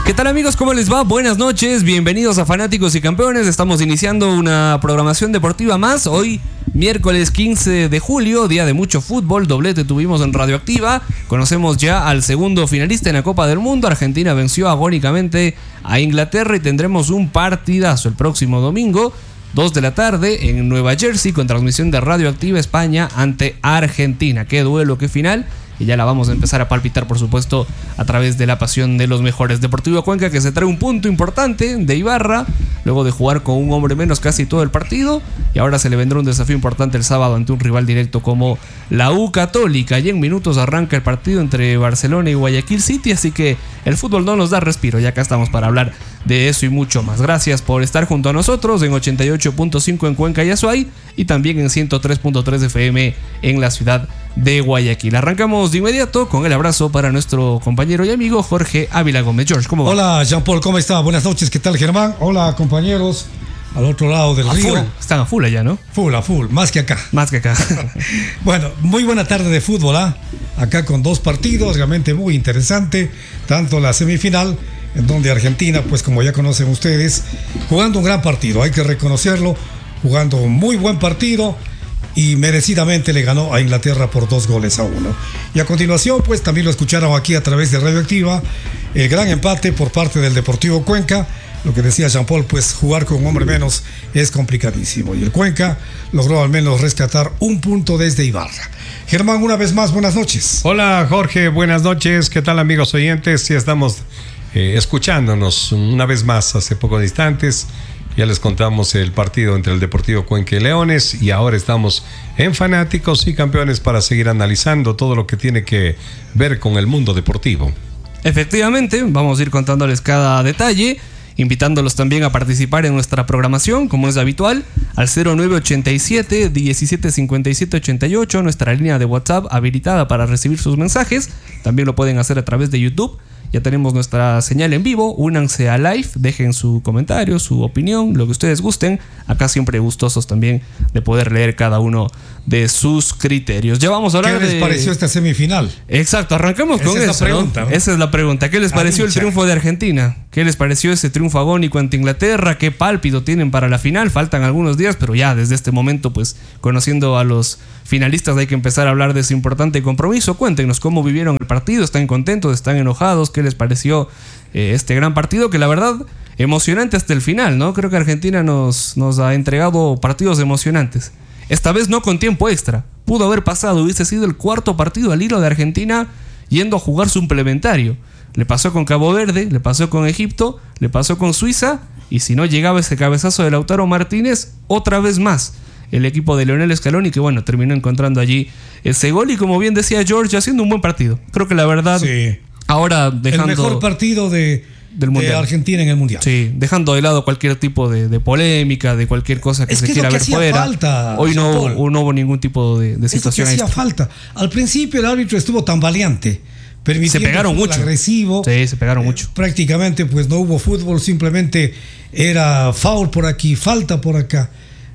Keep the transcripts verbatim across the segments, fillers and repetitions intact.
¿Qué tal, amigos? ¿Cómo les va? Buenas noches, bienvenidos a Fanáticos y Campeones. Estamos iniciando una programación deportiva más. Hoy, miércoles quince de julio, día de mucho fútbol, doblete tuvimos en Radioactiva. Conocemos ya al segundo finalista en la Copa del Mundo. Argentina venció agónicamente a Inglaterra y tendremos un partidazo el próximo domingo, dos de la tarde, en Nueva Jersey, con transmisión de Radioactiva España ante Argentina. Qué duelo, qué final. Y ya la vamos a empezar a palpitar, por supuesto, a través de la pasión de los mejores. Deportivo Cuenca, que se trae un punto importante de Ibarra, luego de jugar con un hombre menos casi todo el partido, y ahora se le vendrá un desafío importante el sábado ante un rival directo como la U Católica. Y en minutos arranca el partido entre Barcelona y Guayaquil City, así que el fútbol no nos da respiro, y acá estamos para hablar de eso y mucho más. Gracias por estar junto a nosotros en ochenta y ocho punto cinco en Cuenca y Azuay, y también en ciento tres punto tres F M en la ciudad de Guayaquil. Arrancamos de inmediato con el abrazo para nuestro compañero y amigo Jorge Ávila Gómez. George, ¿cómo va? Hola, Jean-Paul, ¿cómo está? Buenas noches, ¿qué tal, Germán? Hola, compañeros, al otro lado del a río. Full. Están a full allá, ¿no? Full, a full, más que acá. Más que acá. Bueno, muy buena tarde de fútbol, ¿ah? ¿eh? Acá con dos partidos, realmente muy interesante, tanto la semifinal, en donde Argentina, pues como ya conocen ustedes, jugando un gran partido, hay que reconocerlo, jugando un muy buen partido, y merecidamente le ganó a Inglaterra por dos goles a uno. Y a continuación, pues también lo escucharon aquí a través de Radioactiva, el gran empate por parte del Deportivo Cuenca. Lo que decía Jean-Paul, pues jugar con un hombre menos es complicadísimo, y el Cuenca logró al menos rescatar un punto desde Ibarra. Germán, una vez más, buenas noches. Hola, Jorge, buenas noches. ¿Qué tal, amigos oyentes? Sí, estamos eh, escuchándonos una vez más hace pocos instantes. Ya les contamos el partido entre el Deportivo Cuenca y Leones, y ahora estamos en Fanáticos y Campeones para seguir analizando todo lo que tiene que ver con el mundo deportivo. Efectivamente, vamos a ir contándoles cada detalle, invitándolos también a participar en nuestra programación, como es habitual, al cero nueve ochenta y siete, diecisiete cincuenta y siete ochenta y ocho, nuestra línea de WhatsApp habilitada para recibir sus mensajes. También lo pueden hacer a través de YouTube. Ya tenemos nuestra señal en vivo, únanse a live, dejen su comentario, su opinión, lo que ustedes gusten. Acá siempre gustosos también de poder leer cada uno de sus criterios. Ya vamos a hablar de... ¿Qué les de... pareció esta semifinal? Exacto, arrancamos Esa con es eso, la pregunta, ¿no? ¿no? Esa es la pregunta. ¿Qué les pareció el triunfo de Argentina? ¿Qué les pareció ese triunfo agónico ante Inglaterra? ¿Qué pálpito tienen para la final? Faltan algunos días, pero ya desde este momento, pues, conociendo a los finalistas, hay que empezar a hablar de ese importante compromiso. Cuéntenos cómo vivieron el partido, ¿están contentos? ¿Están enojados? ¿Qué les pareció eh, este gran partido? Que la verdad, emocionante hasta el final, ¿no? Creo que Argentina nos, nos ha entregado partidos emocionantes. Esta vez no con tiempo extra. Pudo haber pasado, hubiese sido el cuarto partido al hilo de Argentina yendo a jugar suplementario. Le pasó con Cabo Verde, le pasó con Egipto, le pasó con Suiza, y si no llegaba ese cabezazo de Lautaro Martínez, otra vez más el equipo de Lionel Scaloni, que bueno, terminó encontrando allí ese gol, y como bien decía George, haciendo un buen partido. Creo que la verdad, sí, ahora dejando... El mejor partido de, del mundial. de Argentina en el Mundial. Sí, dejando de lado cualquier tipo de, de polémica, de cualquier cosa que es se que quiera que ver fuera. Falta, Hoy no hubo, no hubo ningún tipo de, de situación. Es lo que hacía falta. Al principio el árbitro estuvo tan valiente, se pegaron mucho. Agresivo. Sí, se pegaron eh, mucho. Prácticamente pues no hubo fútbol, simplemente era foul por aquí, falta por acá.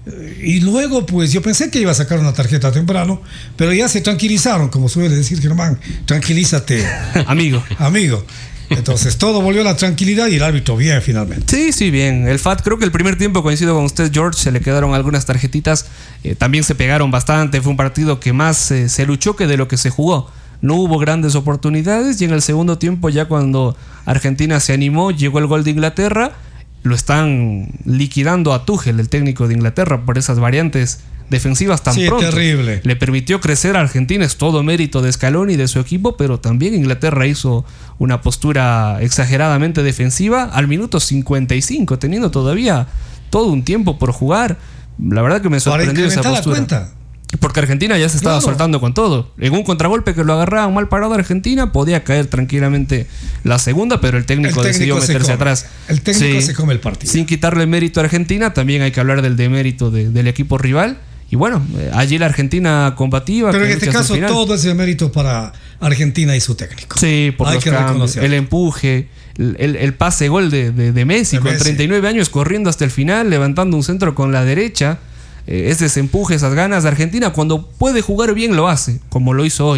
Y luego pues yo pensé que iba a sacar una tarjeta temprano, pero ya se tranquilizaron, como suele decir Germán. Tranquilízate, amigo. Amigo. Entonces todo volvió a la tranquilidad y el árbitro bien finalmente. Sí, sí, bien. El F A T, creo que el primer tiempo, coincido con usted, George, se le quedaron algunas tarjetitas. Eh, también se pegaron bastante. Fue un partido que más eh, se luchó que de lo que se jugó. No hubo grandes oportunidades, y en el segundo tiempo, ya cuando Argentina se animó, llegó el gol de Inglaterra. Lo están liquidando a Tuchel, el técnico de Inglaterra, por esas variantes defensivas tan sí, pronto. Terrible. Le permitió crecer a Argentina, es todo mérito de Scaloni y de su equipo, pero también Inglaterra hizo una postura exageradamente defensiva al minuto cincuenta y cinco, teniendo todavía todo un tiempo por jugar. La verdad que me sorprendió esa postura. La cuenta. Porque Argentina ya se estaba claro. soltando con todo. En un contragolpe que lo agarraban mal parado a Argentina, podía caer tranquilamente la segunda, pero el técnico, el técnico decidió meterse come. atrás. El técnico sí, se come el partido. Sin quitarle mérito a Argentina, también hay que hablar del demérito de, del equipo rival. Y bueno, allí la Argentina combativa. Pero en este caso todo es el mérito para Argentina y su técnico. Sí, por hay los que cambios, el empuje, el, el, el pase gol de, de, de Messi, de con Messi. treinta y nueve años corriendo hasta el final, levantando un centro con la derecha. Eh, ese empuje, esas ganas de Argentina, cuando puede jugar bien lo hace, como lo hizo hoy.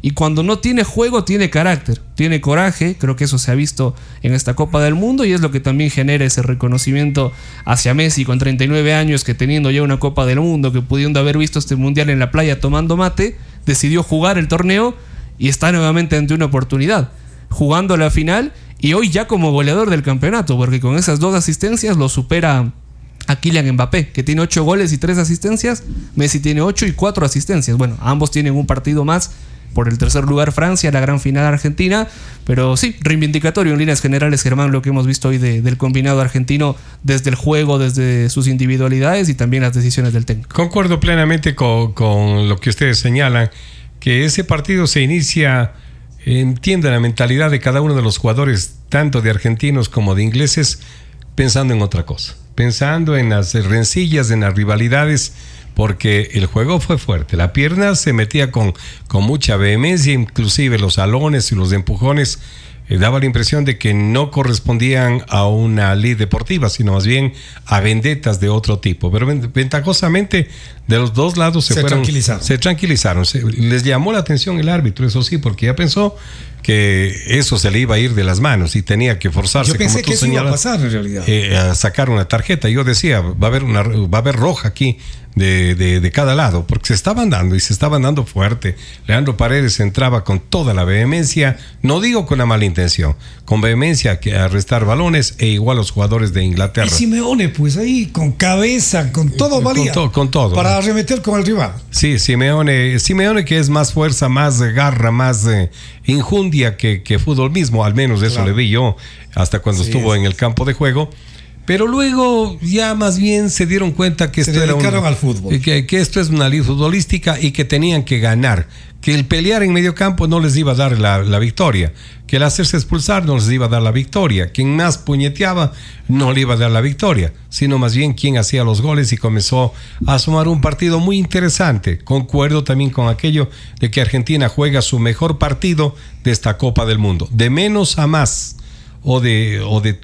Y cuando no tiene juego, tiene carácter, tiene coraje. Creo que eso se ha visto en esta Copa del Mundo y es lo que también genera ese reconocimiento hacia Messi con treinta y nueve años, que teniendo ya una Copa del Mundo, que pudiendo haber visto este Mundial en la playa tomando mate, decidió jugar el torneo y está nuevamente ante una oportunidad, jugando la final y hoy ya como goleador del campeonato, porque con esas dos asistencias lo supera a Kylian Mbappé, que tiene ocho goles y tres asistencias. Messi tiene ocho y cuatro asistencias. Bueno, ambos tienen un partido más por el tercer lugar Francia, la gran final Argentina, pero sí, reivindicatorio en líneas generales, Germán, lo que hemos visto hoy de, del combinado argentino, desde el juego, desde sus individualidades y también las decisiones del técnico. Concuerdo plenamente con, con lo que ustedes señalan, que ese partido se inicia, entiende la mentalidad de cada uno de los jugadores, tanto de argentinos como de ingleses, pensando en otra cosa, pensando en las rencillas, en las rivalidades, porque el juego fue fuerte, la pierna se metía con, con mucha vehemencia, inclusive los salones y los empujones eh, daba la impresión de que no correspondían a una lid deportiva, sino más bien a vendetas de otro tipo. Pero ventajosamente de los dos lados se, se fueron, tranquilizaron. Se tranquilizaron. Se, les llamó la atención el árbitro, eso sí, porque ya pensó que eso se le iba a ir de las manos y tenía que forzarse. Yo pensé como tú que eso señalas, iba a pasar en realidad. Eh, a sacar una tarjeta. Yo decía, va a haber una, va a haber roja aquí de, de, de cada lado, porque se estaban dando y se estaban dando fuerte. Leandro Paredes entraba con toda la vehemencia, no digo con la mala intención, con vehemencia que a restar balones, e igual los jugadores de Inglaterra. Y Simeone, pues ahí con cabeza, con todo valía. Con, to, con todo. Para arremeter con el rival. Sí, Simeone, Simeone que es más fuerza, más garra, más eh, injundia que, que fútbol mismo, al menos eso claro. Le vi yo hasta cuando sí, estuvo sí. en el campo de juego. Pero luego ya más bien se dieron cuenta que se esto era un, al fútbol. Que, que esto es una liga futbolística y que tenían que ganar, que el pelear en medio campo no les iba a dar la, la victoria, que el hacerse expulsar no les iba a dar la victoria, quien más puñeteaba no le iba a dar la victoria, sino más bien quien hacía los goles, y comenzó a sumar un partido muy interesante. Concuerdo también con aquello de que Argentina juega su mejor partido de esta Copa del Mundo, de menos a más, o de, o de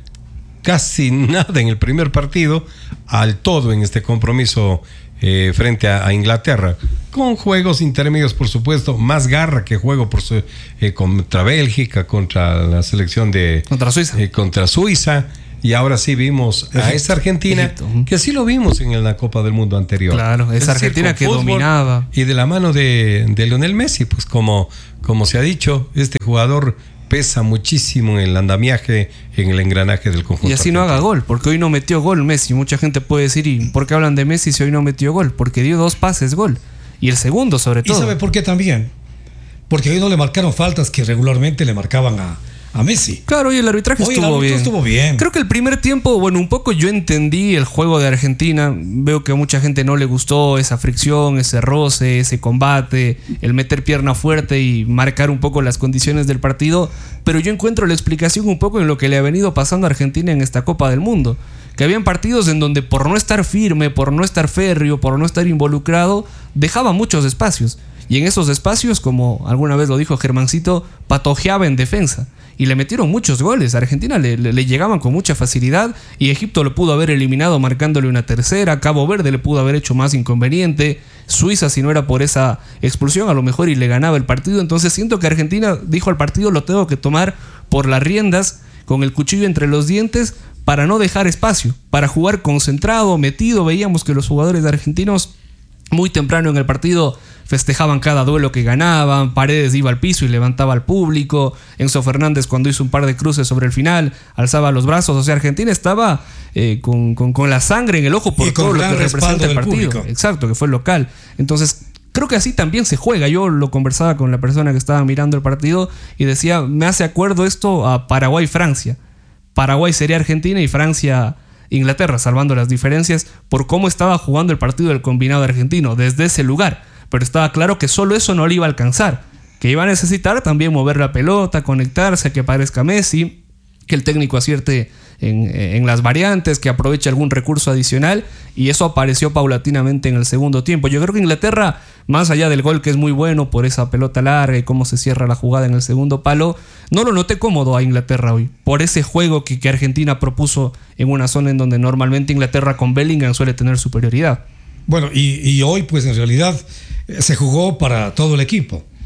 casi nada en el primer partido al todo en este compromiso eh, frente a, a Inglaterra, con juegos intermedios, por supuesto, más garra que juego por su, eh, contra Bélgica, contra la selección de contra Suiza, eh, contra Suiza y ahora sí vimos Egipto, a esa Argentina Egipto. Que sí lo vimos en la Copa del Mundo anterior. Claro, esa es Argentina decir, que dominaba, y de la mano de, de Lionel Messi, pues como, como se ha dicho, este jugador pesa muchísimo en el andamiaje, en el engranaje del conjunto. Y así argentino. No haga gol, porque hoy no metió gol Messi. Mucha gente puede decir, ¿y por qué hablan de Messi si hoy no metió gol? Porque dio dos pases gol. Y el segundo, sobre todo. ¿Y sabe por qué también? Porque hoy no le marcaron faltas que regularmente le marcaban a, a Messi. Claro, y el arbitraje hoy estuvo, el bien. estuvo bien. Creo que el primer tiempo, bueno, un poco yo entendí el juego de Argentina. Veo que a mucha gente no le gustó esa fricción, ese roce, ese combate, el meter pierna fuerte y marcar un poco las condiciones del partido. Pero yo encuentro la explicación un poco en lo que le ha venido pasando a Argentina en esta Copa del Mundo. Que habían partidos en donde por no estar firme, por no estar férreo, por no estar involucrado, dejaba muchos espacios. Y en esos espacios, como alguna vez lo dijo Germancito, patojeaba en defensa. Y le metieron muchos goles. A Argentina le, le, le llegaban con mucha facilidad y Egipto lo pudo haber eliminado marcándole una tercera. Cabo Verde le pudo haber hecho más inconveniente. Suiza, si no era por esa expulsión, a lo mejor y le ganaba el partido. Entonces siento que Argentina dijo al partido, lo tengo que tomar por las riendas, con el cuchillo entre los dientes, para no dejar espacio, para jugar concentrado, metido. Veíamos que los jugadores argentinos muy temprano en el partido festejaban cada duelo que ganaban. Paredes iba al piso y levantaba al público. Enzo Fernández, cuando hizo un par de cruces sobre el final, alzaba los brazos. O sea, Argentina estaba eh, con, con, con la sangre en el ojo por todo lo que representa el partido. Público. Exacto, que fue local. Entonces, creo que así también se juega. Yo lo conversaba con la persona que estaba mirando el partido y decía, me hace acuerdo esto a Paraguay-Francia. Paraguay sería Argentina y Francia Inglaterra, salvando las diferencias por cómo estaba jugando el partido del combinado argentino desde ese lugar. Pero estaba claro que solo eso no le iba a alcanzar, que iba a necesitar también mover la pelota, conectarse, que aparezca Messi, que el técnico acierte en, en las variantes, que aproveche algún recurso adicional, y eso apareció paulatinamente en el segundo tiempo. Yo creo que Inglaterra, más allá del gol que es muy bueno por esa pelota larga y cómo se cierra la jugada en el segundo palo, no lo noté cómodo a Inglaterra hoy, por ese juego que, que Argentina propuso en una zona en donde normalmente Inglaterra con Bellingham suele tener superioridad. Bueno, y, y hoy pues en realidad se jugó para todo el equipo.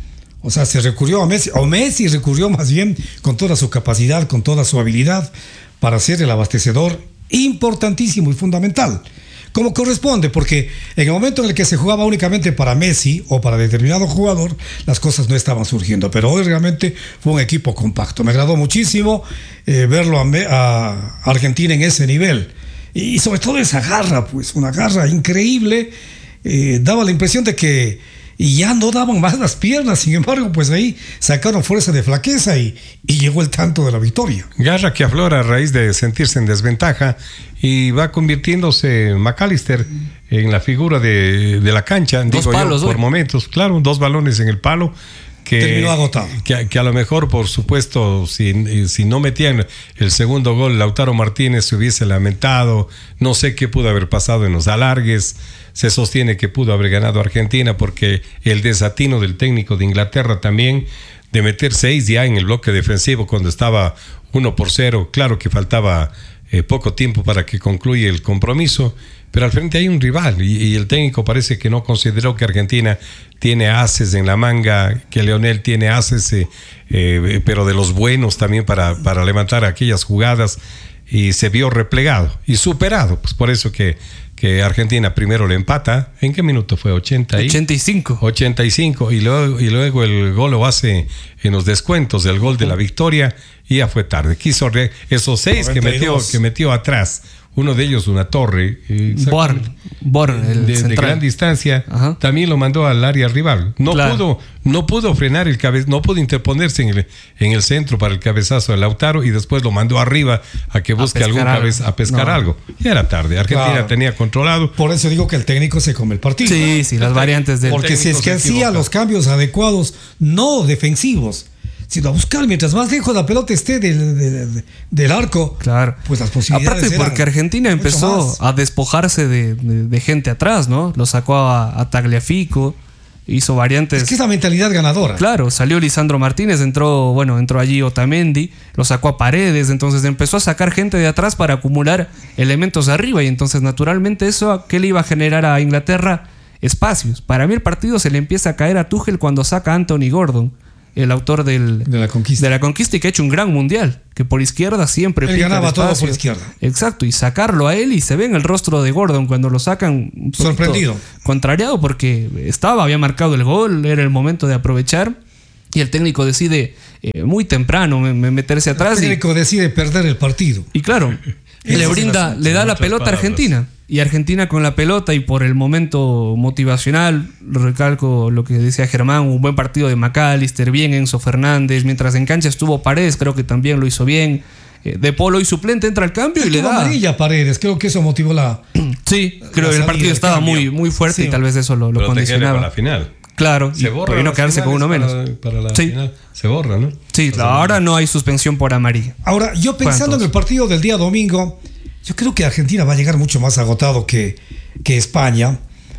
O sea, se recurrió a Messi, o Messi recurrió más bien con toda su capacidad, con toda su habilidad para ser el abastecedor importantísimo y fundamental. Como corresponde, porque en el momento en el que se jugaba únicamente para Messi o para determinado jugador, las cosas no estaban surgiendo. Pero hoy realmente fue un equipo compacto. Me agradó muchísimo eh, verlo a, a Argentina en ese nivel. Y sobre todo esa garra, pues, una garra increíble. Eh, daba la impresión de que ya no daban más las piernas. Sin embargo, pues ahí sacaron fuerza de flaqueza y, y llegó el tanto de la victoria. Garra que aflora a raíz de sentirse en desventaja y va convirtiéndose McAllister en la figura de, de la cancha. Dos digo palos, yo, por hoy. momentos, claro, dos balones en el palo. Que, terminó agotado. Que, que a lo mejor, por supuesto, si, si no metían el segundo gol, Lautaro Martínez se hubiese lamentado. No sé qué pudo haber pasado en los alargues. Se sostiene que pudo haber ganado Argentina porque el desatino del técnico de Inglaterra también de meter seis ya en el bloque defensivo cuando estaba uno por cero. Claro que faltaba eh, poco tiempo para que concluya el compromiso, pero al frente hay un rival y, y el técnico parece que no consideró que Argentina tiene ases en la manga, que Lionel tiene ases, eh, eh, pero de los buenos también para, para levantar aquellas jugadas, y se vio replegado y superado. Pues por eso que, que Argentina primero le empata. ¿En qué minuto fue? ochenta y... ochenta y cinco. ochenta y cinco y luego, y luego el gol lo hace en los descuentos del gol de la victoria y ya fue tarde. Quiso re, esos seis que metió, que metió atrás. Uno de ellos, una torre. Eh, Born, Born, el de, de central. gran distancia. Ajá. También lo mandó al área rival. No Claro. pudo, no pudo frenar el cabezazo, no pudo interponerse en el, en el centro para el cabezazo de Lautaro y después lo mandó arriba a que busque A algún pescar cabeza, algo. a pescar No. algo. Ya era tarde. Argentina Claro. tenía controlado. Por eso digo que el técnico se come el partido. Sí, sí, las variantes del Porque si técnico es que se hacía equivoca. los cambios adecuados, no defensivos, sino a buscar mientras más lejos la pelota esté del, del, del arco, Claro. pues las posibilidades Aparte, eran porque Argentina mucho empezó más. a despojarse de, de- de gente atrás, ¿no? Lo sacó a, a Tagliafico, hizo variantes. Es que es la mentalidad ganadora. Claro, salió Lisandro Martínez, entró, bueno, entró allí Otamendi, lo sacó a Paredes, entonces empezó a sacar gente de atrás para acumular elementos de arriba y entonces naturalmente eso, ¿qué le iba a generar a Inglaterra? Espacios. Para mí el partido se le empieza a caer a Tuchel cuando saca a Anthony Gordon, el autor del, De la conquista. de la conquista y que ha hecho un gran mundial, que por izquierda siempre Él pica ganaba el todo espacio. por izquierda. Exacto, y sacarlo a él y se ve en el rostro de Gordon cuando lo sacan un poquito Sorprendido. contrariado porque estaba, había marcado el gol, era el momento de aprovechar y el técnico decide eh, muy temprano me- me meterse El atrás y, técnico decide perder el partido. y claro, Ese le es el brinda, asunto, le da en la otras pelota a palabras. Argentina. Y Argentina con la pelota y por el momento motivacional, recalco lo que decía Germán, un buen partido de McAllister, bien Enzo Fernández, mientras en cancha estuvo Paredes, creo que también lo hizo bien. Eh, De Polo y suplente entra al cambio y le Tuvo da. amarilla Paredes, creo que eso motivó la... Sí, creo que el salida partido de estaba cambio. muy, muy fuerte Sí. y tal vez eso lo, lo Pero te queda condicionaba. para la final. Claro, Se y borra por ahí no las quedarse con uno finales menos. Para, para la Sí. final. Se borra, ¿no? Sí, ahora no hay suspensión por amarilla. Ahora, yo pensando en el partido del día domingo, yo creo que Argentina va a llegar mucho más agotado que, que España,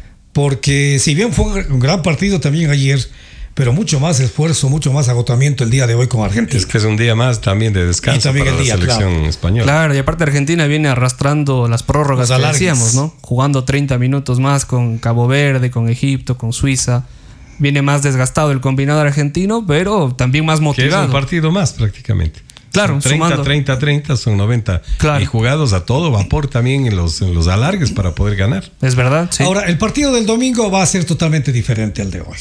porque si bien fue un gran partido también ayer, pero mucho más esfuerzo, mucho más agotamiento el día de hoy con Argentina. Es que es un día más también de descanso Y también para el día, la selección claro. española. Claro, y aparte Argentina viene arrastrando las prórrogas Los que alargues. decíamos, ¿no? Jugando treinta minutos más con Cabo Verde, con Egipto, con Suiza. Viene más desgastado el combinado argentino, pero también más Que es motivado. un partido más prácticamente. Claro, Son treinta, sumando. treinta, treinta, son noventa. Claro. Y jugados a todo vapor también en los, en los alargues para poder ganar. Es verdad, sí. Ahora, el partido del domingo va a ser totalmente diferente al de hoy.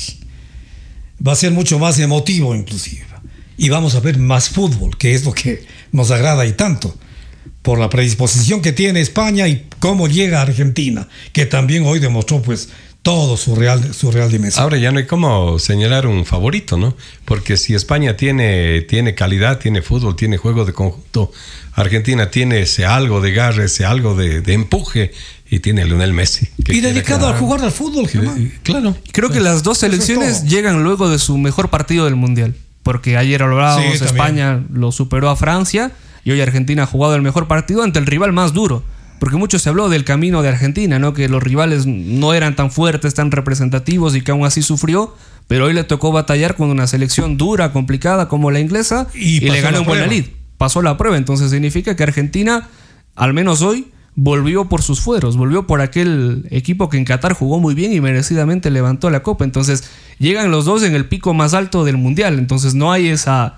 Va a ser mucho más emotivo inclusive. Y vamos a ver más fútbol, que es lo que nos agrada y tanto. Por la predisposición que tiene España y cómo llega a Argentina, que también hoy demostró pues todo su real, su real dimensión. Ahora ya no hay como señalar un favorito, ¿no? Porque si España tiene, tiene calidad, tiene fútbol, tiene juego de conjunto, Argentina tiene ese algo de garra, ese algo de, de empuje y tiene a Lionel Messi. que Y quiere dedicado ganar. a jugar al fútbol, Germán. Claro. Creo que las dos Eso es selecciones todo. llegan luego de su mejor partido del Mundial. Porque ayer hablábamos, Sí, España lo superó a Francia y hoy Argentina ha jugado el mejor partido ante el rival más duro. Porque mucho se habló del camino de Argentina, ¿no? Que los rivales no eran tan fuertes, tan representativos y que aún así sufrió. Pero hoy le tocó batallar con una selección dura, complicada como la inglesa Y y, pasó le ganó la en buena prueba. lid. Pasó la prueba, entonces significa que Argentina, al menos hoy, volvió por sus fueros, volvió por aquel equipo que en Qatar jugó muy bien y merecidamente levantó la copa. Entonces llegan los dos en el pico más alto del mundial, entonces no hay esa,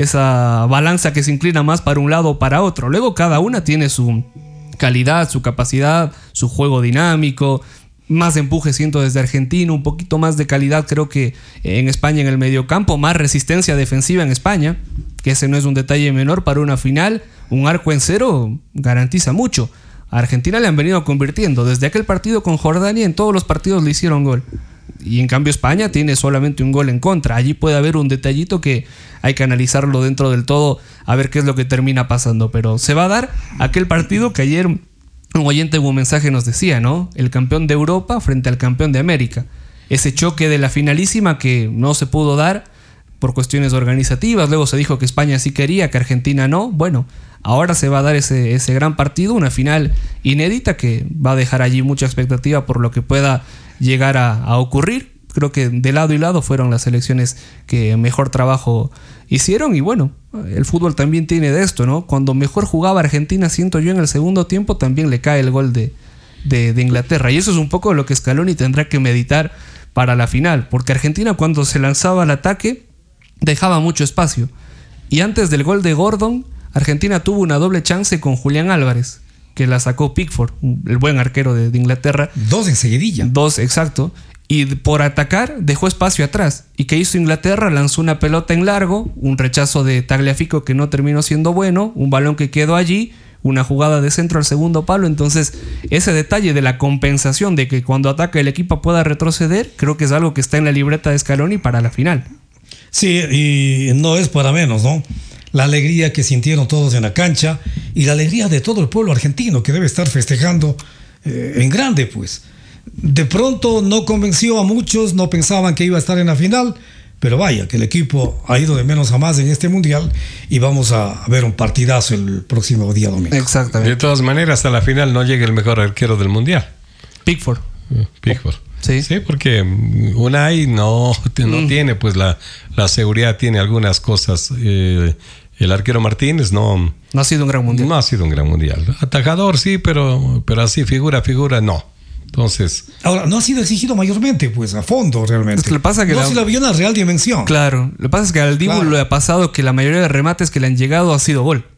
esa balanza que se inclina más para un lado o para otro. Luego cada una tiene su calidad, su capacidad, su juego dinámico. Más empuje siento desde Argentina, un poquito más de calidad creo que en España en el mediocampo, más resistencia defensiva en España, que ese no es un detalle menor para una final. Un arco en cero garantiza mucho. A Argentina le han venido convirtiendo. Desde aquel partido con Jordania, en todos los partidos le hicieron gol. Y en cambio España tiene solamente un gol en contra. Allí puede haber un detallito que hay que analizarlo dentro del todo, a ver qué es lo que termina pasando. Pero se va a dar aquel partido que ayer un oyente en un mensaje nos decía, ¿no? El campeón de Europa frente al campeón de América. Ese choque de la finalísima que no se pudo dar por cuestiones organizativas. Luego se dijo que España sí quería, que Argentina no. Bueno, ahora se va a dar ese, ese gran partido, una final inédita que va a dejar allí mucha expectativa por lo que pueda llegar a, a ocurrir. Creo que de lado y lado fueron las selecciones que mejor trabajo hicieron. Y bueno, el fútbol también tiene de esto, ¿no? Cuando mejor jugaba Argentina, siento yo, en el segundo tiempo también le cae el gol de, de, de Inglaterra. Y eso es un poco lo que Scaloni tendrá que meditar para la final, porque Argentina, cuando se lanzaba al ataque, dejaba mucho espacio. Y antes del gol de Gordon, Argentina tuvo una doble chance con Julián Álvarez, que la sacó Pickford, el buen arquero de, de Inglaterra. Dos enseguidilla. Dos, exacto. Y por atacar dejó espacio atrás. ¿Y qué hizo Inglaterra? Lanzó una pelota en largo, un rechazo de Tagliafico que no terminó siendo bueno, un balón que quedó allí, una jugada de centro al segundo palo. Entonces ese detalle de la compensación, de que cuando ataca el equipo pueda retroceder, creo que es algo que está en la libreta de Scaloni para la final. Sí, y no es para menos, ¿no? La alegría que sintieron todos en la cancha y la alegría de todo el pueblo argentino, que debe estar festejando eh, en grande, pues. De pronto no convenció a muchos, no pensaban que iba a estar en la final, pero vaya, que el equipo ha ido de menos a más en este mundial y vamos a ver un partidazo el próximo día domingo. Exactamente. De todas maneras, hasta la final no llega el mejor arquero del mundial. Pickford. Pickford. Sí. Sí, porque Unai no, no mm. tiene pues la, la seguridad, tiene algunas cosas. Eh, el arquero Martínez no... No ha sido un gran mundial. No ha sido un gran mundial. Atajador sí, pero, pero así figura, figura, no. Entonces... Ahora, no ha sido exigido mayormente, pues, a fondo realmente. Es que le pasa que no la... se le vio una real dimensión. Claro. Lo que pasa es que al Dibu claro. le ha pasado que la mayoría de remates que le han llegado ha sido gol.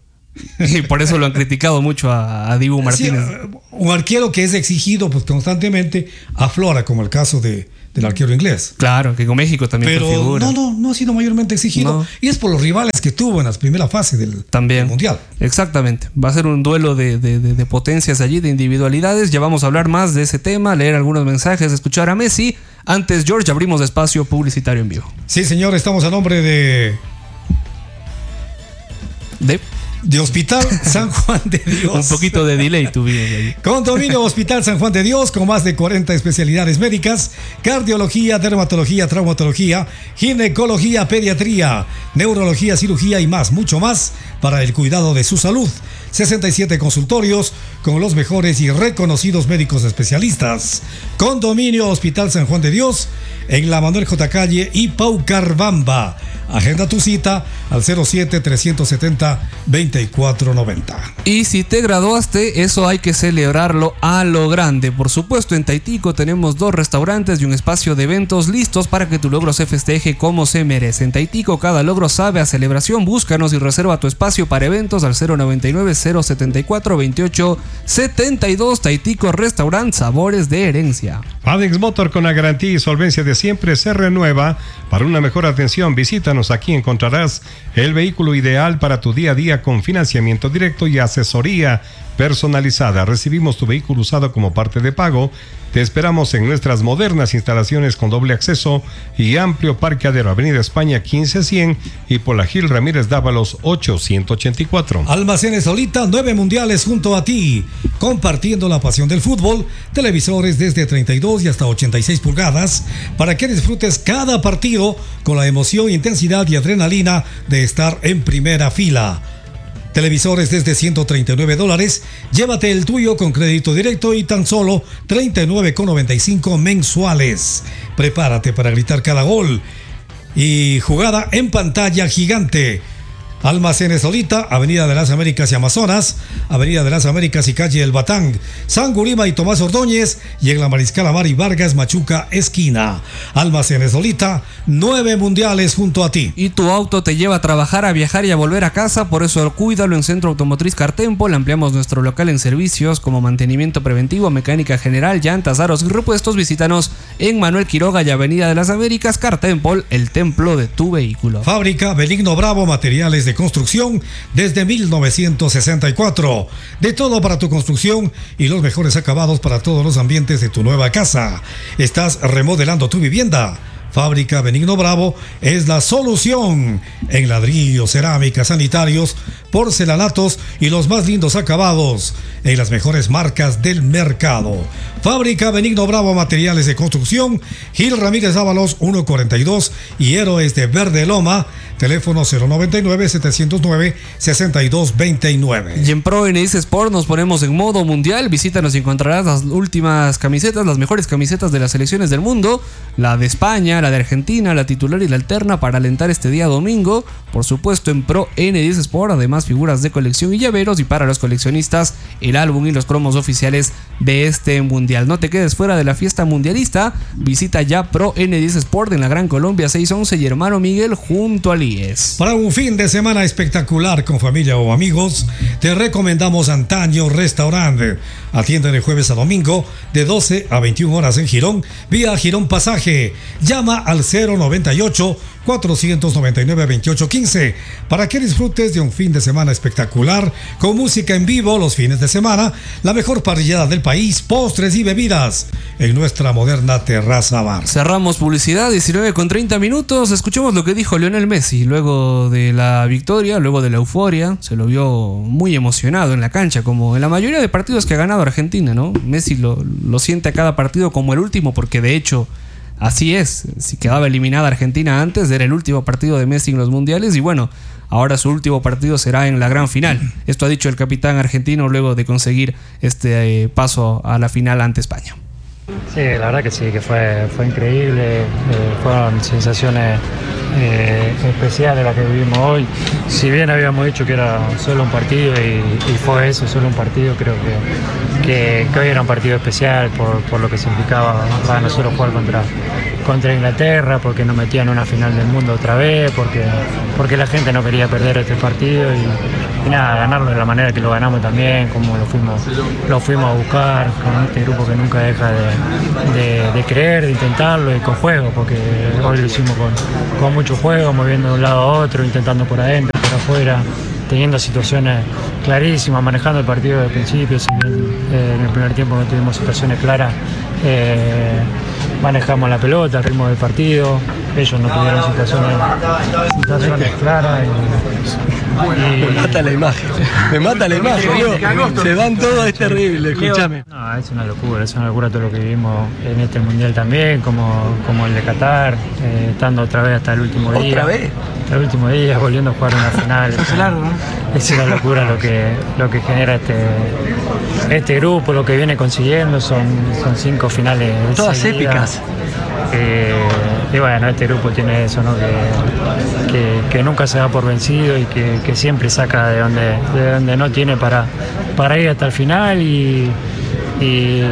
Y por eso lo han criticado mucho a, a Dibu Martínez. Sí, un arquero que es exigido pues constantemente aflora, como el caso de, del arquero inglés. Claro, que con México también Pero fue figura. no, no, no ha sido mayormente exigido. No. Y es por los rivales que tuvo en la primera fase del, también. del Mundial. Exactamente. Va a ser un duelo de, de, de, de potencias allí, de individualidades. Ya vamos a hablar más de ese tema, leer algunos mensajes, escuchar a Messi. Antes, George, abrimos espacio publicitario en vivo. Sí, señor, estamos a nombre de... De... De Hospital San Juan de Dios. Un poquito de delay tuvimos ahí. Condominio Hospital San Juan de Dios, con más de cuarenta especialidades médicas: cardiología, dermatología, traumatología, ginecología, pediatría, neurología, cirugía y más, mucho más para el cuidado de su salud. sesenta y siete consultorios con los mejores y reconocidos médicos especialistas. Condominio Hospital San Juan de Dios, en la Manuel J. Calle y Paucarbamba. Agenda tu cita al cero siete, tres siete cero, veinticuatro noventa. Y si te graduaste, eso hay que celebrarlo a lo grande. Por supuesto, en Taitico tenemos dos restaurantes y un espacio de eventos listos para que tu logro se festeje como se merece. En Taitico, cada logro sabe a celebración. Búscanos y reserva tu espacio para eventos al cero noventa y nueve, cero setenta y cuatro, veintiocho setenta y dos. Taitico Restaurant, sabores de herencia. Adex Motor, con la garantía y solvencia de siempre, se renueva. Para una mejor atención, visítanos. Aquí encontrarás el vehículo ideal para tu día a día, con financiamiento directo y asesoría personalizada. Recibimos tu vehículo usado como parte de pago. Te esperamos en nuestras modernas instalaciones con doble acceso y amplio parqueadero. Avenida España quince cien y por la Gil Ramírez Dávalos ochocientos ochenta y cuatro. Almacenes Solita, nueve mundiales junto a ti, compartiendo la pasión del fútbol. Televisores desde treinta y dos y hasta ochenta y seis pulgadas para que disfrutes cada partido con la emoción, intensidad y adrenalina de estar en primera fila. Televisores desde ciento treinta y nueve dólares. Llévate el tuyo con crédito directo y tan solo treinta y nueve con noventa y cinco mensuales. Prepárate para gritar cada gol y jugada en pantalla gigante. Almacenes Solita, Avenida de las Américas y Amazonas, Avenida de las Américas y Calle El Batán, San Gurima y Tomás Ordóñez, y en la Mariscal Amari Vargas, Machuca, esquina. Almacenes Solita, nueve mundiales junto a ti. Y tu auto te lleva a trabajar, a viajar y a volver a casa, por eso cuídalo en Centro Automotriz Cartempol. Ampliamos nuestro local en servicios como mantenimiento preventivo, mecánica general, llantas, aros y repuestos. Visítanos en Manuel Quiroga y Avenida de las Américas. Cartempol, el templo de tu vehículo. Fábrica Benigno Bravo, materiales de construcción desde mil novecientos sesenta y cuatro. De todo para tu construcción y los mejores acabados para todos los ambientes de tu nueva casa. ¿Estás remodelando tu vivienda? Fábrica Benigno Bravo es la solución en ladrillos, cerámicas, sanitarios, porcelanatos y los más lindos acabados en las mejores marcas del mercado. Fábrica Benigno Bravo, materiales de construcción, Gil Ramírez Ábalos ciento cuarenta y dos y Héroes de Verde Loma, teléfono cero noventa y nueve, setecientos nueve, sesenta y dos veintinueve. Y en Pro N S Sport nos ponemos en modo mundial. Visítanos y encontrarás las últimas camisetas, las mejores camisetas de las selecciones del mundo, la de España, la de Argentina, la titular y la alterna para alentar este día domingo. Por supuesto en Pro N diez Sport, además figuras de colección y llaveros, y para los coleccionistas el álbum y los cromos oficiales de este mundial. No te quedes fuera de la fiesta mundialista. Visita ya Pro N diez Sport en la Gran Colombia seiscientos once y Hermano Miguel junto al I E S. Para un fin de semana espectacular con familia o amigos, te recomendamos Antaño Restaurante. Atiende de jueves a domingo de doce a veintiuna horas en Girón, vía Girón Pasaje. Llama al cero noventa y ocho, cuatrocientos noventa y nueve, veintiocho quince para que disfrutes de un fin de semana espectacular con música en vivo los fines de semana, la mejor parrillada del país, postres y bebidas en nuestra moderna terraza bar. Cerramos publicidad, diecinueve con treinta minutos. Escuchemos lo que dijo Lionel Messi luego de la victoria, luego de la euforia. Se lo vio muy emocionado en la cancha, como en la mayoría de partidos que ha ganado Argentina, ¿no? Messi lo, lo siente a cada partido como el último, porque de hecho así es. Si quedaba eliminada Argentina antes, era el último partido de Messi en los mundiales, y bueno, ahora su último partido será en la gran final. Esto ha dicho el capitán argentino luego de conseguir este eh, paso a la final ante España. Sí, la verdad que sí, que fue, fue increíble, eh, fueron sensaciones eh, especiales las que vivimos hoy. Si bien habíamos dicho que era solo un partido y, y fue eso, solo un partido, creo que, que, que hoy era un partido especial por, por lo que significaba para nosotros jugar contra, contra Inglaterra, porque nos metían en una final del mundo otra vez, porque, porque la gente no quería perder este partido y, y nada, ganarlo de la manera que lo ganamos también, como lo fuimos, lo fuimos a buscar con este grupo que nunca deja de De, de creer, de intentarlo y con juego, porque hoy lo hicimos con, con mucho juego, moviendo de un lado a otro, intentando por adentro, por afuera, teniendo situaciones clarísimas, manejando el partido desde el principio. Si bien eh, en el primer tiempo no tuvimos situaciones claras, eh, manejamos la pelota, el ritmo del partido, ellos no tuvieron situaciones, situaciones claras. Y, y... Me mata la imagen, me mata la imagen, Leo. Se van todos, es terrible, escúchame. No, es una locura, es una locura todo lo que vivimos en este mundial también, como, como el de Qatar, eh, estando otra vez hasta el último día. ¿Otra vez? Hasta el último día, volviendo a jugar una final. Es largo, ¿no? Es una locura lo que, lo que genera este, este grupo, lo que viene consiguiendo, son, son cinco finales. Todas seguidas. épicas. Eh, y bueno, este grupo tiene eso, ¿no? que, que, que nunca se da por vencido y que, que siempre saca de donde, de donde no tiene para, para ir hasta el final y, y,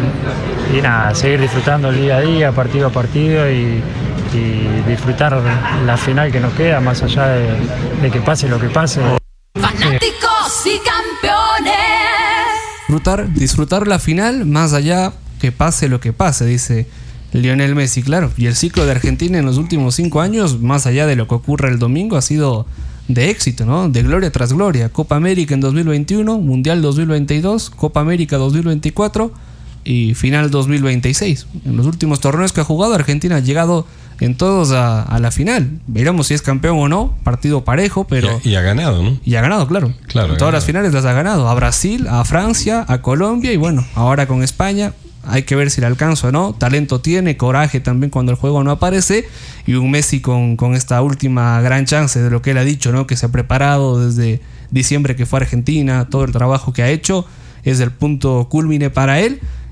y nada, seguir disfrutando el día a día, partido a partido y, y disfrutar la final que nos queda, más allá de, de que pase lo que pase. Fanáticos y campeones. Disfrutar, disfrutar la final más allá que pase lo que pase, dice Lionel Messi, claro. Y el ciclo de Argentina en los últimos cinco años, más allá de lo que ocurre el domingo, ha sido de éxito, ¿no? De gloria tras gloria. Copa América en dos mil veintiuno, Mundial dos mil veintidós, Copa América dos mil veinticuatro y final dos mil veintiséis. En los últimos torneos que ha jugado, Argentina ha llegado en todos a, a la final. Veremos si es campeón o no, partido parejo, pero... Y, y ha ganado, ¿no? Y ha ganado, claro. Claro, en todas ganado. las finales las ha ganado. A Brasil, a Francia, a Colombia y bueno, ahora con España. Hay que ver si le alcanza o no. Talento tiene, coraje también cuando el juego no aparece. Y un Messi con, con esta última gran chance de lo que él ha dicho, ¿no? Que se ha preparado desde diciembre que fue a Argentina. Todo el trabajo que ha hecho es el punto cúlmine para él.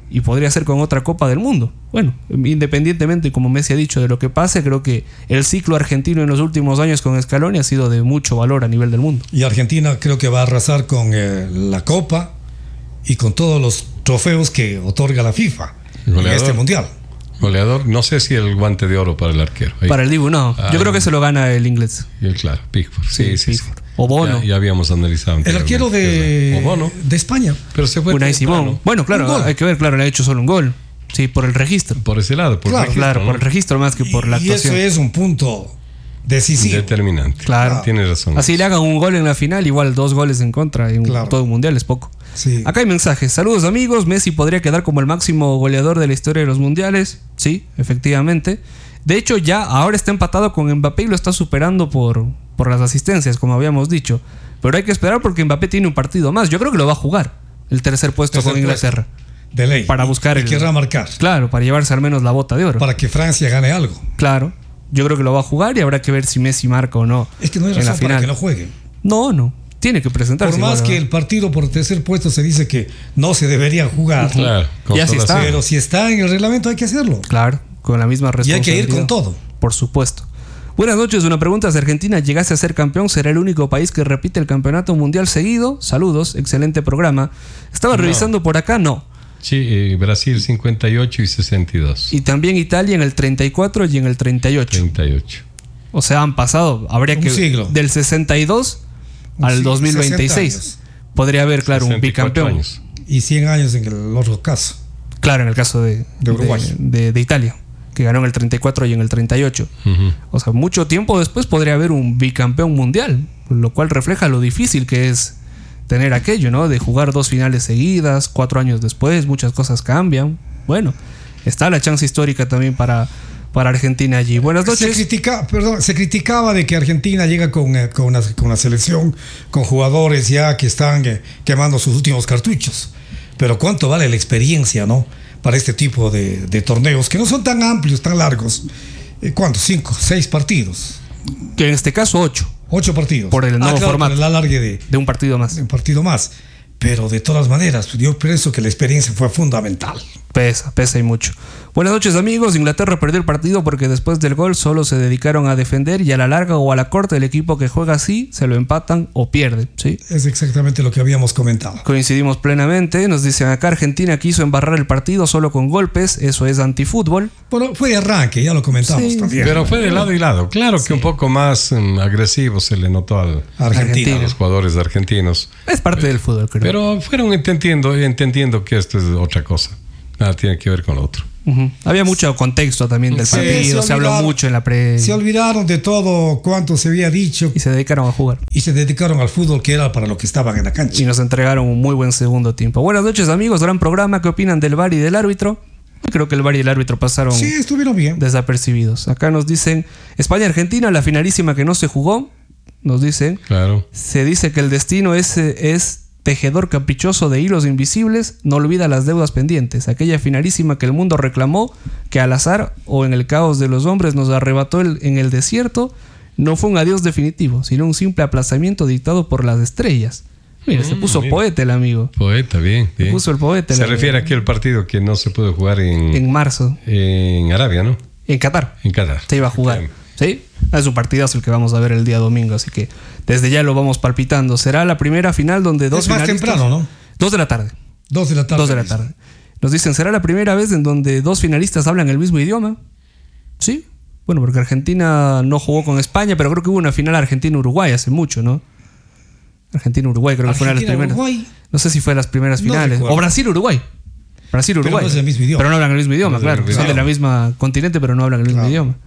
y podría ser con otra Copa del Mundo. Bueno, independientemente, como Messi ha dicho, de lo que pase, creo que el ciclo argentino en los últimos años con Scaloni ha sido de mucho valor a nivel del mundo. Y Argentina creo que va a arrasar con eh, la Copa y con todos los trofeos que otorga la FIFA Goleador. en este mundial. Goleador, no sé si el guante de oro para el arquero. Ahí. Para el Dibu, no. Ah, Yo creo que se lo gana el inglés. Y el claro, Pickford. Sí, sí, sí. Pickford. O Bono. Ya, ya habíamos analizado. El arquero de, O Bono. de España. Pero se fue Unai temprano. Simón. Bueno, claro, hay que ver, claro, le ha hecho solo un gol. Sí, por el registro. Por ese lado, por Claro, registro, Claro, ¿no? por el registro más que por la Y actuación. eso es un punto decisivo. Determinante. Claro. Tienes razón. Así le hagan un gol en la final, igual dos goles en contra en Claro. todo un mundial es poco. Sí. Acá hay mensajes. Saludos amigos, Messi podría quedar como el máximo goleador de la historia de los mundiales. Sí, efectivamente. De hecho ya ahora está empatado con Mbappé y lo está superando por, por las asistencias, como habíamos dicho. Pero hay que esperar porque Mbappé tiene un partido más. Yo creo que lo va a jugar el tercer puesto Tercer con Inglaterra. De ley. Para buscar y el- querrá marcar. Claro, para llevarse al menos la bota de oro. Para que Francia gane algo. Claro. Yo creo que lo va a jugar y habrá que ver si Messi marca o no. Es que no hay en la razón para final. que no juegue. No, no. Tiene que presentarse. Por más igual, que ¿no? el partido por tercer puesto se dice que no se debería jugar. Claro. Ya sí está. Pero si está en el reglamento hay que hacerlo. Claro, con la misma Y hay responsabilidad. que ir con todo. Por supuesto. Buenas noches, una pregunta. Si Argentina llegase a ser campeón, ¿será el único país que repite el campeonato mundial seguido? Saludos, excelente programa. Estaba No. revisando por acá, no. Sí, eh, Brasil cincuenta y ocho y sesenta y dos. Y también Italia en el treinta y cuatro y en el treinta y ocho. treinta y ocho. O sea, han pasado, habría Un que siglo. del sesenta y dos Un al siglo, dos mil veintiséis. sesenta años. Podría haber, claro, un sesenta y cuatro bicampeón. años. Y cien años en el otro caso. Claro, en el caso de, De Uruguay. de, de- de Italia, que ganó en el treinta y cuatro y en el treinta y ocho. Ujú. O sea, mucho tiempo después podría haber un bicampeón mundial, lo cual refleja lo difícil que es tener aquello, ¿no? De jugar dos finales seguidas, cuatro años después, muchas cosas cambian. Bueno, está la chance histórica también para, para Argentina allí. Buenas Se, noches. critica, perdón, se criticaba de que Argentina llega con, eh, con, una, con una selección, con jugadores ya que están eh, quemando sus últimos cartuchos. Pero ¿cuánto vale la experiencia, no? Para este tipo de, de torneos, que no son tan amplios, tan largos. Eh, ¿Cuántos? ¿Cinco? ¿Seis partidos? Que en este caso ocho, ¿Ocho partidos? Por el nuevo claro, formato. Por el alargue de, de un partido más. de un partido más. Pero de todas maneras, yo pienso que la experiencia fue fundamental. Pesa, pesa y mucho. Buenas noches amigos, Inglaterra perdió el partido porque después del gol solo se dedicaron a defender y a la larga o a la corta el equipo que juega así se lo empatan o pierde, ¿sí? Es exactamente lo que habíamos comentado. Coincidimos plenamente, nos dicen acá Argentina quiso embarrar el partido solo con golpes, eso es antifútbol. Bueno, fue de arranque, ya lo comentamos Sí, también. Pero fue de lado y lado. Claro que un poco más mm, agresivo se le notó al- Argentina. a los jugadores argentinos. Es parte del fútbol, creo. Pero fueron entendiendo, entendiendo que esto es otra cosa. Nada tiene que ver con lo otro. Ujú. Había mucho contexto también del Sí, partido, se se, habló olvidaron- mucho en la pre... Se olvidaron de todo cuanto se había dicho y se dedicaron a jugar. y se dedicaron al fútbol, que era para lo que estaban en la cancha. Y nos entregaron un muy buen segundo tiempo. Buenas noches amigos, gran programa, ¿qué opinan del V A R y del árbitro? Yo creo que el V A R y el árbitro pasaron Sí, estuvieron bien. desapercibidos. Acá nos dicen España-Argentina, la finalísima que no se jugó. Nos dicen, Claro. se dice que el destino es, es tejedor caprichoso de hilos invisibles, no olvida las deudas pendientes. Aquella finalísima que el mundo reclamó, que al azar o en el caos de los hombres nos arrebató el- en el desierto, no fue un adiós definitivo, sino un simple aplazamiento dictado por las estrellas. Mira, se Mm, puso mira. poeta el amigo. Poeta, bien. bien. puso el poeta, Se la- refiere a aquel partido que no se pudo jugar en, En marzo, en Arabia, ¿no? en Qatar. En Qatar. Se iba a jugar. ¿Sí? Es un partidazo el que vamos a ver el día domingo, así que desde ya lo vamos palpitando. Será la primera final donde dos Es más finalistas... temprano, ¿no? Dos de la tarde. Dos de la tarde. Dos de la mismo. tarde. Nos dicen, ¿será la primera vez en donde dos finalistas hablan el mismo idioma? Sí. Bueno, porque Argentina no jugó con España, pero creo que hubo una final Argentina-Uruguay hace mucho, ¿no? Argentina-Uruguay creo que fue una de las primeras. Argentina-Uruguay. No sé si fue de las primeras No finales. recuerdo. o Brasil-Uruguay. Brasil-Uruguay. Pero no es el mismo idioma. Pero no hablan el mismo idioma, No es el claro. mismo Son de la idioma. misma continente, pero no hablan el mismo Claro. idioma.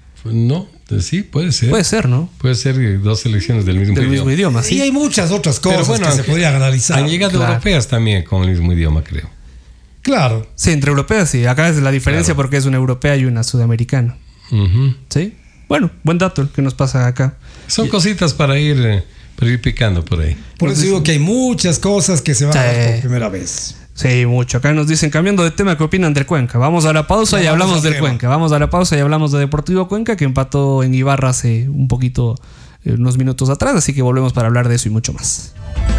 No, sí, puede ser. Puede ser, ¿no? Puede ser eh, dos selecciones del mismo Del idioma. mismo idioma, Y sí. hay muchas otras cosas Pero bueno, que se aunque podrían analizar. Han llegado Claro. europeas también con el mismo idioma, creo. Claro. Sí, entre europeas sí. Acá es la diferencia Claro. porque es una europea y una sudamericana. Ujú. ¿Sí? Bueno, buen dato el que nos pasa acá. Son cositas para ir, eh, para ir picando por ahí. Por eso digo que hay muchas cosas que se van a Sí. dar por primera vez. Sí, mucho. Acá nos dicen, cambiando de tema, ¿qué opinan del Cuenca? Vamos a la pausa Ya, y vamos hablamos al del tema. Cuenca. Vamos a la pausa y hablamos de Deportivo Cuenca, que empató en Ibarra hace un poquito, eh, unos minutos atrás. Así que volvemos para hablar de eso y mucho más.